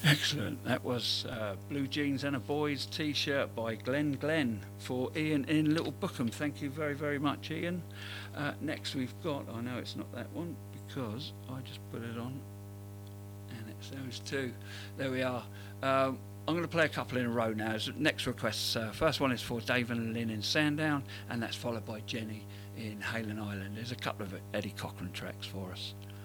Excellent. That was Blue Jeans and a Boys T-shirt by Glenn for Ian in Little Bookham. Thank you very, very much, Ian. Next we've got, I know it's not that one because I just put it on and it's those two. There we are. I'm going to play a couple in a row now. Next requests. First one is for Dave and Lynn in Sandown, and that's followed by Jenny in Haylen Island. There's a couple of Eddie Cochran tracks for us.